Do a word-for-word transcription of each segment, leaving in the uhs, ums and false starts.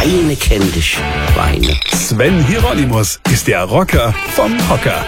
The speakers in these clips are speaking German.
Weine kenn dich, Weine. Sven Hieronymus ist der Rocker vom Hocker.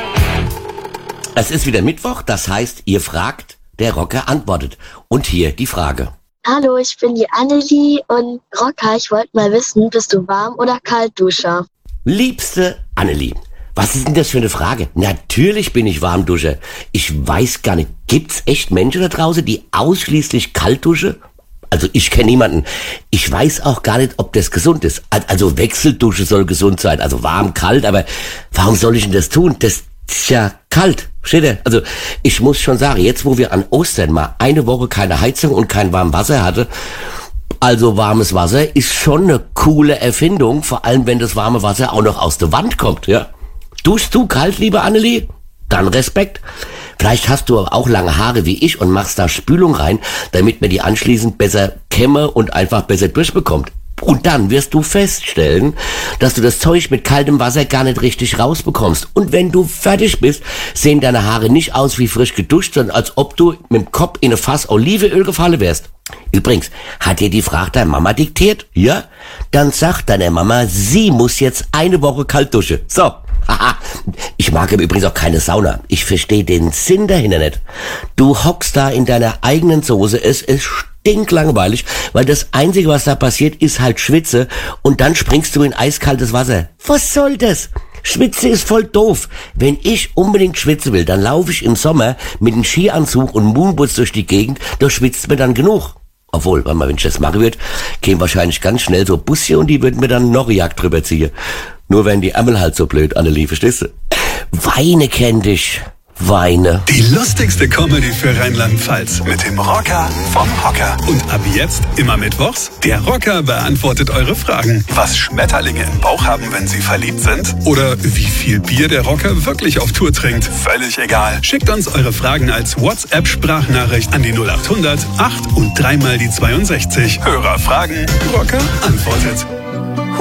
Es ist wieder Mittwoch, das heißt, ihr fragt, der Rocker antwortet. Und hier die Frage. Hallo, ich bin die Annelie und Rocker, ich wollte mal wissen, bist du Warm- oder Kaltduscher? Liebste Annelie, was ist denn das für eine Frage? Natürlich bin ich Warmduscher. Ich weiß gar nicht, gibt's echt Menschen da draußen, die ausschließlich kalt duschen? Also ich kenne niemanden. Ich weiß auch gar nicht, ob das gesund ist. Also Wechseldusche soll gesund sein, also warm, kalt, aber warum soll ich denn das tun? Das ist ja kalt, versteht ihr? Also ich muss schon sagen, jetzt wo wir an Ostern mal eine Woche keine Heizung und kein warmes Wasser hatte, also warmes Wasser ist schon eine coole Erfindung, vor allem wenn das warme Wasser auch noch aus der Wand kommt, ja. Duschst du kalt, liebe Annelie? Dann Respekt. Vielleicht hast du aber auch lange Haare wie ich und machst da Spülung rein, damit man die anschließend besser kämme und einfach besser durchbekommt. Und dann wirst du feststellen, dass du das Zeug mit kaltem Wasser gar nicht richtig rausbekommst. Und wenn du fertig bist, sehen deine Haare nicht aus wie frisch geduscht, sondern als ob du mit dem Kopf in ein Fass Olivenöl gefallen wärst. Übrigens, hat dir die Frage deine Mama diktiert? Ja? Dann sagt deine Mama, sie muss jetzt eine Woche kalt duschen. So. Haha, ich mag übrigens auch keine Sauna. Ich verstehe den Sinn dahinter nicht. Du hockst da in deiner eigenen Soße, es ist stinklangweilig, weil das Einzige, was da passiert, ist halt Schwitze und dann springst du in eiskaltes Wasser. Was soll das? Schwitze ist voll doof. Wenn ich unbedingt schwitzen will, dann laufe ich im Sommer mit einem Skianzug und Moonboots durch die Gegend, da schwitzt mir dann genug. Obwohl, wenn ich das machen würde, kämen wahrscheinlich ganz schnell so Busse und die würden mir dann noch eine Jagd drüber ziehen. Nur wenn die Ärmel halt so blöd, Annelie, verstehst du? Weine kenn dich, Weine. Die lustigste Comedy für Rheinland-Pfalz mit dem Rocker vom Hocker. Und ab jetzt immer mittwochs, der Rocker beantwortet eure Fragen. Was Schmetterlinge im Bauch haben, wenn sie verliebt sind? Oder wie viel Bier der Rocker wirklich auf Tour trinkt? Völlig egal. Schickt uns eure Fragen als WhatsApp-Sprachnachricht an die null acht hundert acht und dreimal die zweiundsechzig. Hörer fragen, Rocker antwortet.